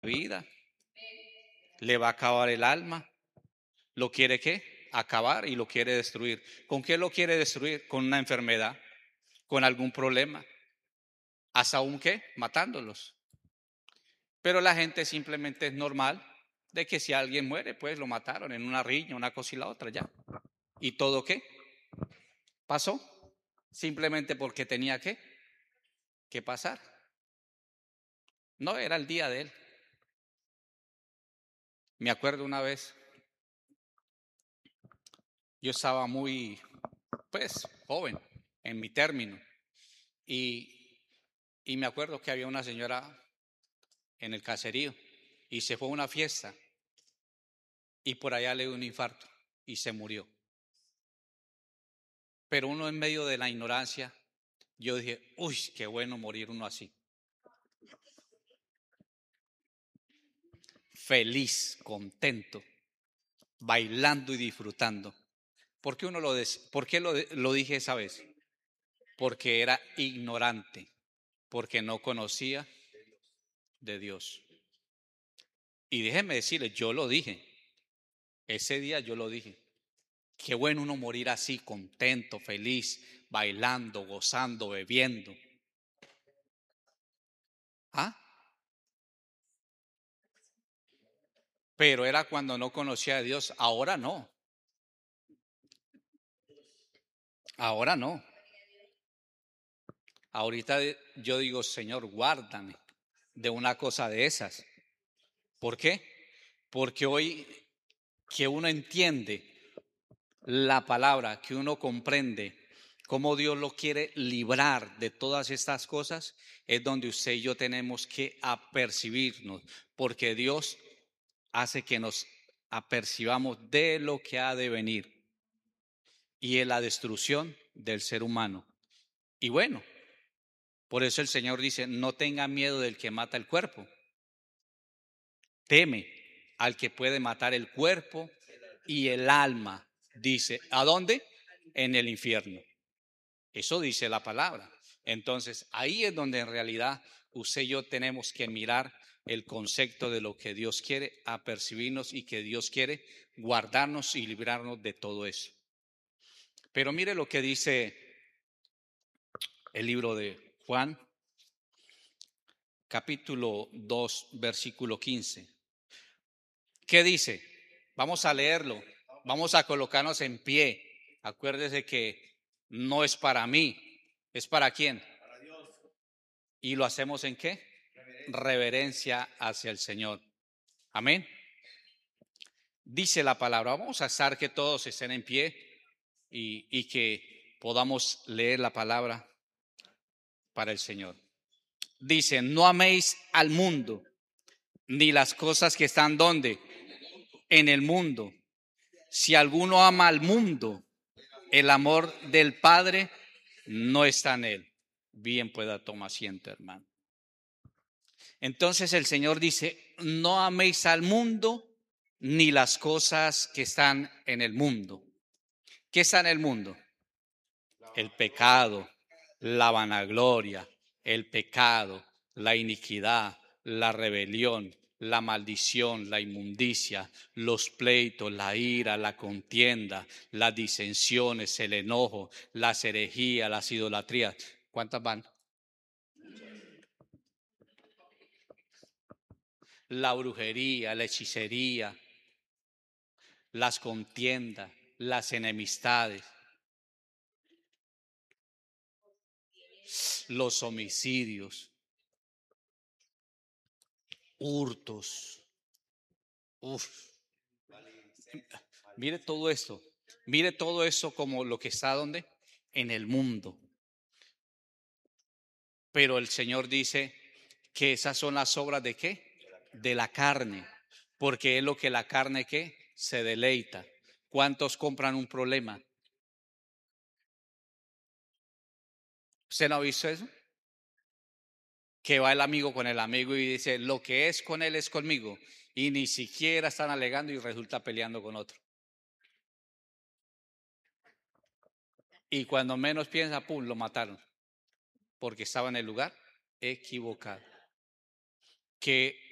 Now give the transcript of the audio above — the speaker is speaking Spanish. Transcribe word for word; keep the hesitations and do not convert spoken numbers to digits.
vida, le va a acabar el alma. ¿Lo quiere qué? Acabar y lo quiere destruir. ¿Con qué lo quiere destruir? Con una enfermedad, con algún problema, hasta aún qué, matándolos. Pero la gente simplemente es normal de que si alguien muere, pues lo mataron en una riña, una cosa y la otra ya. ¿Y todo qué? Pasó simplemente porque tenía que, que pasar. No era el día de él. Me acuerdo una vez, yo estaba muy, pues, joven en mi término y, y me acuerdo que había una señora en el caserío y se fue a una fiesta y por allá le dio un infarto y se murió. Pero uno en medio de la ignorancia, yo dije, uy, qué bueno morir uno así. Feliz, contento, bailando y disfrutando. ¿Por qué, uno lo des, ¿por qué lo, lo dije esa vez? Porque era ignorante, porque no conocía de Dios. Y déjenme decirles, yo lo dije, ese día yo lo dije. Qué bueno uno morir así, contento, feliz, bailando, gozando, bebiendo. ¿Ah? Pero era cuando no conocía a Dios, ahora no. Ahora no. Ahorita yo digo, Señor, guárdame de una cosa de esas. ¿Por qué? Porque hoy que uno entiende la palabra, que uno comprende cómo Dios lo quiere librar de todas estas cosas, es donde usted y yo tenemos que apercibirnos, porque Dios hace que nos apercibamos de lo que ha de venir y en la destrucción del ser humano. Y bueno, por eso el Señor dice, no tenga miedo del que mata el cuerpo, teme al que puede matar el cuerpo y el alma. Dice, ¿a dónde? En el infierno. Eso dice la palabra. Entonces, ahí es donde en realidad usted y yo tenemos que mirar el concepto de lo que Dios quiere apercibirnos y que Dios quiere guardarnos y librarnos de todo eso. Pero mire lo que dice el libro de Juan, capítulo dos, versículo quince. ¿Qué dice? Vamos a leerlo, vamos a colocarnos en pie. Acuérdese que no es para mí, ¿es para quién? Para Dios. ¿Y lo hacemos en qué? Reverencia, Reverencia hacia el Señor. Amén. Dice la palabra, vamos a estar que todos estén en pie y, y que podamos leer la palabra para el Señor. Dice, no améis al mundo, ni las cosas que están donde, en el mundo. Si alguno ama al mundo, el amor del Padre no está en él. Bien pueda tomar asiento, hermano. Entonces el Señor dice, no améis al mundo ni las cosas que están en el mundo. ¿Qué está en el mundo? El pecado, la vanagloria, el pecado, la iniquidad, la rebelión, la maldición, la inmundicia, los pleitos, la ira, la contienda, las disensiones, el enojo, las herejías, las idolatrías. ¿Cuántas van? La brujería, la hechicería, las contiendas, las enemistades, los homicidios, hurtos. Uf. Mire todo esto, mire todo eso como lo que está donde, en el mundo. Pero el Señor dice que esas son las obras de qué, de la carne, porque es lo que la carne que se deleita. ¿Cuántos compran un problema? ¿Usted no ha visto eso? Que va el amigo con el amigo y dice, lo que es con él es conmigo. Y ni siquiera están alegando y resulta peleando con otro. Y cuando menos piensa, pum, lo mataron. Porque estaba en el lugar equivocado. Que